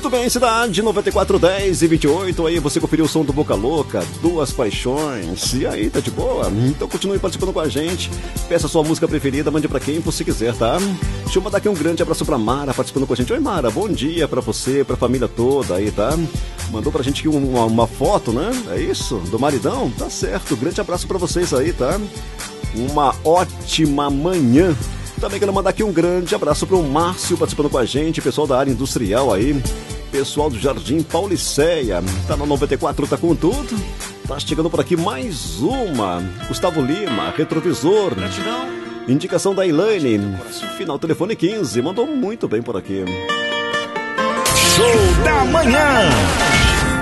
Muito bem, cidade 94, 10 e 28. Aí você conferiu o som do Boca Louca, Duas Paixões. E aí, tá de boa? Então continue participando com a gente. Peça a sua música preferida, mande pra quem você quiser, tá? Deixa eu mandar aqui um grande abraço pra Mara participando com a gente. Oi, Mara, bom dia pra você, pra família toda aí, tá? Mandou pra gente aqui uma foto, né? É isso? Do maridão? Tá certo. Grande abraço pra vocês aí, tá? Uma ótima manhã. Também quero mandar aqui um grande abraço pro Márcio participando com a gente, pessoal da área industrial aí, pessoal do Jardim Pauliceia, tá na 94, tá com tudo. Tá chegando por aqui mais uma. Gustavo Lima, retrovisor. Gratidão. Indicação da Elaine, final telefone 15, mandou muito bem por aqui. Show da manhã.